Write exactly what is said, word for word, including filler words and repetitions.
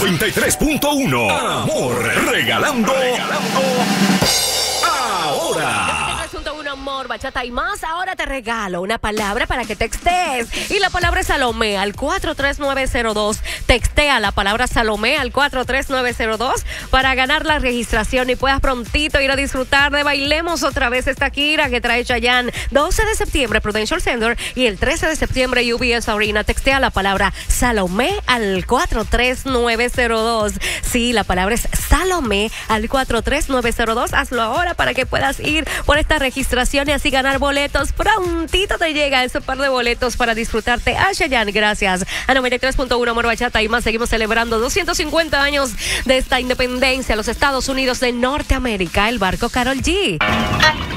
noventa y tres punto uno. Amor, regalando, regalando ahora. Amor, bachata y más. Ahora te regalo una palabra para que textees. Y la palabra es Salomé al cuatro tres nueve cero dos. Textea la palabra Salomé al cuatro tres nueve cero dos para ganar la registración y puedas prontito ir a disfrutar de Bailemos Otra Vez esta gira que trae Chayanne. doce de septiembre, Prudential Center, y el trece de septiembre, U B S Arena. Textea la palabra Salomé al cuatro tres nueve cero dos. Sí, la palabra es Salomé al cuatro tres nueve cero dos. Hazlo ahora para que puedas ir por esta registración y así ganar boletos. Prontito te llega ese par de boletos para disfrutarte a Chayanne. Gracias a noventa y tres punto uno Amor, Bachata y más. Seguimos celebrando doscientos cincuenta años de esta independencia, los Estados Unidos de Norteamérica. El barco Karol G.